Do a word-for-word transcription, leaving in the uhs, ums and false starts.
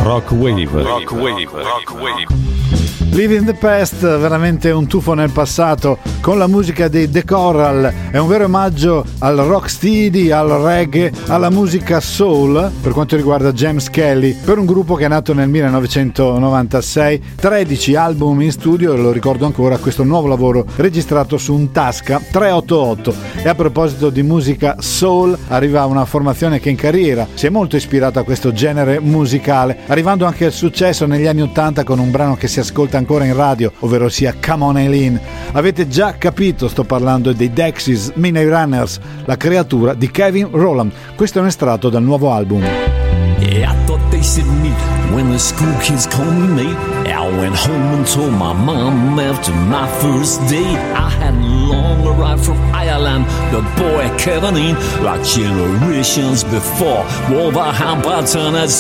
Rock Wave. Rock Wave. Rock Wave. Live in the Past, veramente un tuffo nel passato con la musica dei The Coral. È un vero omaggio al rocksteady, al reggae, alla musica soul per quanto riguarda James Kelly, per un gruppo che è nato nel millenovecentonovantasei, tredici album in studio, e lo ricordo ancora, questo nuovo lavoro registrato su un Tasca trecentottantotto. E a proposito di musica soul, arriva una formazione che in carriera si è molto ispirata a questo genere musicale, arrivando anche al successo negli anni ottanta con un brano che si ascolta ancora in radio, ovvero sia Come On Eileen. Avete già capito, sto parlando dei Dexys Midnight Runners, la creatura di Kevin Rowland. Questo è un estratto dal nuovo album. Yeah, I thought they said meet when the school kids called me mate. I went home and told my mom after my first day. I had long arrived from Ireland, the boy Kevin in, like generations before. Wolverhampton had